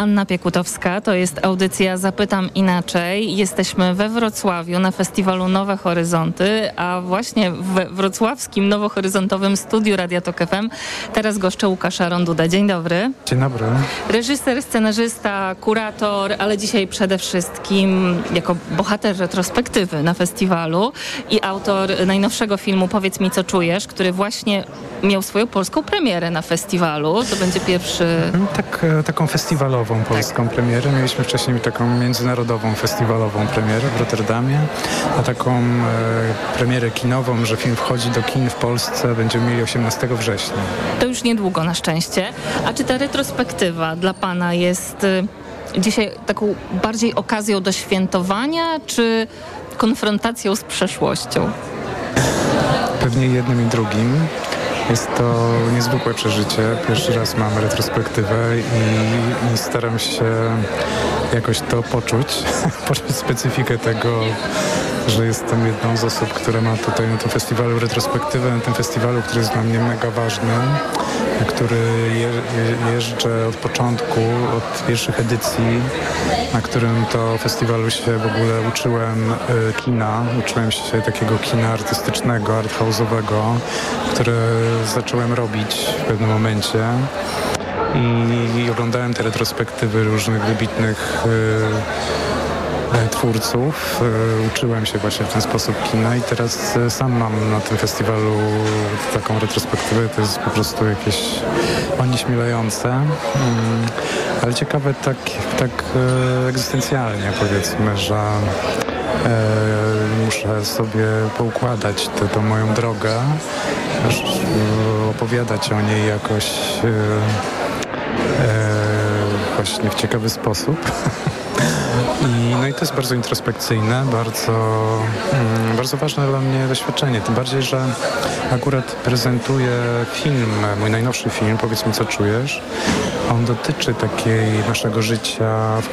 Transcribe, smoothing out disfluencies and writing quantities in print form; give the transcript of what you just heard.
Anna Piekutowska, to jest audycja Zapytam Inaczej. Jesteśmy we Wrocławiu na festiwalu Nowe Horyzonty, a właśnie w wrocławskim Nowohoryzontowym studiu Radia Tok FM teraz goszczę Łukasza Ronduda. Dzień dobry. Dzień dobry. Reżyser, scenarzysta, kurator, ale dzisiaj przede wszystkim jako bohater retrospektywy na festiwalu i autor najnowszego filmu Powiedz mi, co czujesz, który właśnie miał swoją polską premierę na festiwalu. To będzie pierwszy... Taką festiwalową polską premierę. Mieliśmy wcześniej taką międzynarodową festiwalową premierę w Rotterdamie, a taką premierę kinową, że film wchodzi do kin w Polsce, będziemy mieli 18 września. To już niedługo na szczęście. A czy ta retrospektywa dla Pana jest dzisiaj taką bardziej okazją do świętowania, czy konfrontacją z przeszłością? Pewnie jednym i drugim. Jest to niezwykłe przeżycie. Pierwszy raz mam retrospektywę i staram się jakoś to poczuć specyfikę tego, że jestem jedną z osób, która ma tutaj na tym festiwalu retrospektywę, na tym festiwalu, który jest dla mnie mega ważny, na który jeżdżę od początku, od pierwszych edycji, na którym to festiwalu się w ogóle uczyłem kina, uczyłem się takiego kina artystycznego, arthouse'owego, które zacząłem robić w pewnym momencie i oglądałem te retrospektywy różnych wybitnych twórców. Uczyłem się właśnie w ten sposób kina i teraz sam mam na tym festiwalu taką retrospektywę. To jest po prostu jakieś onieśmielające, ale ciekawe tak egzystencjalnie, powiedzmy, że muszę sobie poukładać tę moją drogę, opowiadać o niej jakoś właśnie w ciekawy sposób. I to jest bardzo introspekcyjne, bardzo ważne dla mnie doświadczenie. Tym bardziej, że akurat prezentuję film, mój najnowszy film, Powiedz mi, co czujesz. On dotyczy takiej naszego życia w